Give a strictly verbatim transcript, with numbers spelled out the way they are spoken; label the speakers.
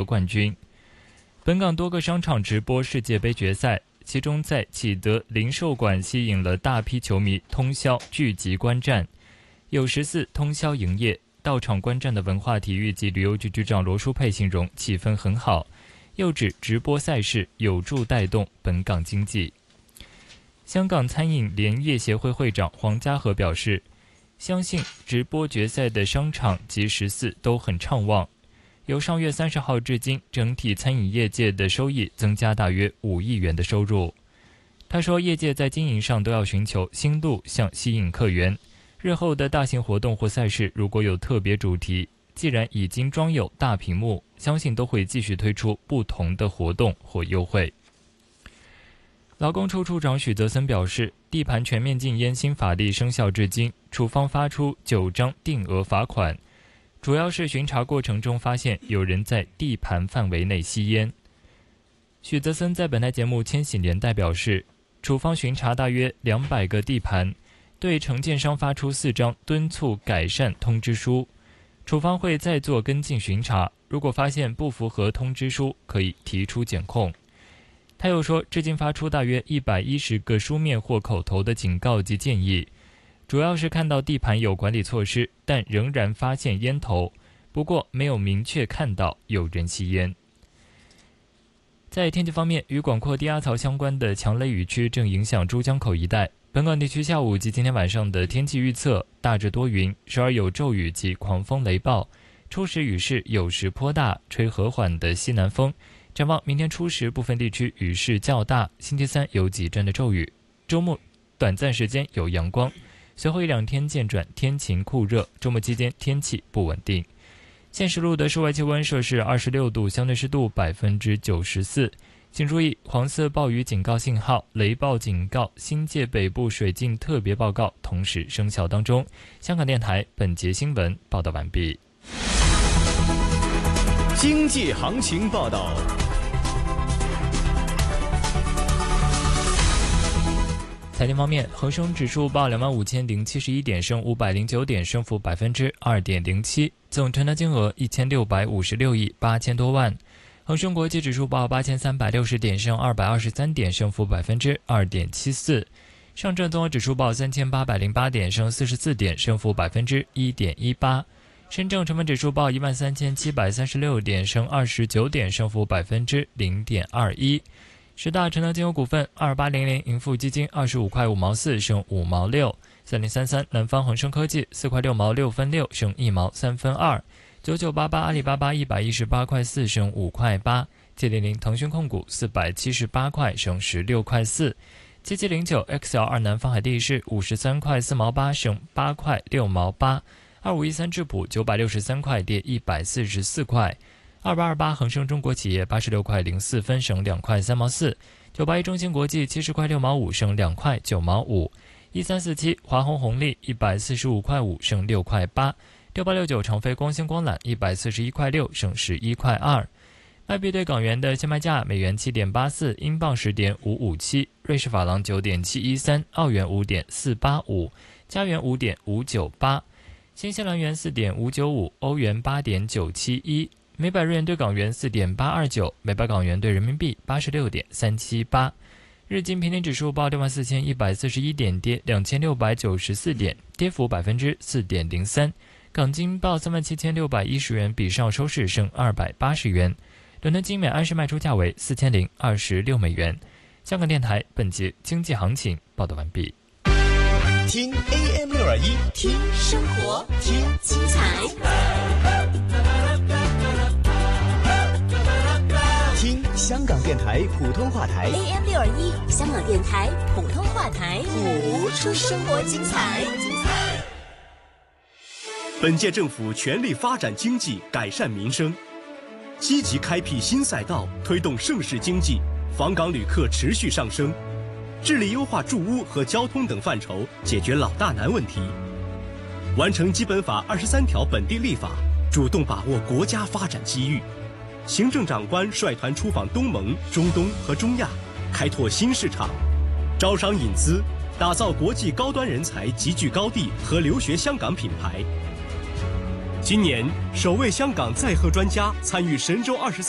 Speaker 1: 得冠军。本港多个商场直播世界杯决赛，其中在启德零售馆吸引了大批球迷通宵聚集观战，有十四通宵营业。到场观战的文化体育及旅游局局长罗淑佩形容气氛很好，又指直播赛事有助带动本港经济。香港餐饮联业协会会长黄家和表示，相信直播决赛的商场及十四都很畅旺，由上月三十号至今，整体餐饮业界的收益增加大约五亿元的收入。他说，业界在经营上都要寻求新路向吸引客源。日后的大型活动或赛事如果有特别主题，既然已经装有大屏幕，相信都会继续推出不同的活动或优惠。劳工处处长许泽森表示，地盘全面禁烟新法例生效至今，处方发出九张定额罚款，主要是巡查过程中发现有人在地盘范围内吸烟。许泽森在本台节目《千禧年代》表示，处方巡查大约两百个地盘，对承建商发出四张敦促改善通知书，处方会再做跟进巡查，如果发现不符合通知书，可以提出检控。他又说，至今发出大约一百一十个书面或口头的警告及建议，主要是看到地盘有管理措施，但仍然发现烟头，不过没有明确看到有人吸烟。在天气方面，与广阔低压槽相关的强雷雨区正影响珠江口一带。本港地区下午及今天晚上的天气预测，大致多云，时而有骤雨及狂风雷暴，初时雨势有时颇大，吹和缓的西南风。展望明天初时部分地区雨势较大，星期三有几阵的骤雨，周末短暂时间有阳光，随后一两天渐转天晴酷热，周末期间天气不稳定。现时路的室外气温摄氏二十六度，相对湿度百分之九十四。请注意，黄色暴雨警告信号、雷暴警告、新界北部水浸特别报告同时生效当中。香港电台本节新闻报道完毕。
Speaker 2: 经济行情报道。
Speaker 1: 财经方面，恒生指数报两万五千零七十一点，升五百零九点，升幅百分之二点零七，总成交金额一千六百五十六亿八千多万。恒生国际指数报八千三百六十点，升二百二十三点，升幅百分之二点七四。上证综合指数报三千八百零八点，升四十四点，升幅百分之一点一八。深证成分指数报一万三千七百三十六点，升二十九点，升幅百分之零点二一。十大成交金额股份：二八零零盈富基金二十五块五毛四，升五毛六；三零三三南方恒生科技四块六毛六分六，升一毛三分二。九九八八阿里巴巴一百一十八块四，升五块八；七零零腾讯控股四百七十八块，升十六块四；七七零九 X L 二南方海地市五十三块四毛八，升八块六毛八；二五一三智普九百六十三块，跌一百四十四块；二八二八恒生中国企业八十六块零四分，升两块三毛四；九八一中芯国际七十块六毛五，升两块九毛五；一三四七华虹红利一百四十五块五，升六块八。六八六九长飞光纤光缆一百四十一块六，升十一块二。外币对港元的现卖价：美元七点八四，英镑十点五五七，瑞士法郎九点七一三，澳元五点四八五，加元五点五九八，新西兰元四点五九五，欧元八点九七一，每百日元对港元四点八二九，每百港元对人民币八十六点三七八。日经平均指数报六万四千一百四十一点，跌两千六百九十四点，跌幅百分之四点零三。港金报三万七千六百一十元，比上收市升二百八十元。伦敦金每安士卖出价为四千零二十六美元。香港电台本节经济行情报道完毕。
Speaker 2: 听 A M 六二一，
Speaker 3: 听生活，听精彩，
Speaker 2: 听香港电台普通话台
Speaker 3: A M 六二一，香港电台普通话台，
Speaker 2: 谱
Speaker 3: 出生活精彩。
Speaker 2: 本届政府全力发展经济，改善民生，积极开辟新赛道，推动盛世经济，访港旅客持续上升，致力优化住屋和交通等范畴，解决老大难问题，完成基本法二十三条本地立法，主动把握国家发展机遇。行政长官率团出访东盟、中东和中亚，开拓新市场，招商引资，打造国际高端人才集聚高地和留学香港品牌。今年，首位香港载荷专家参与神舟二十三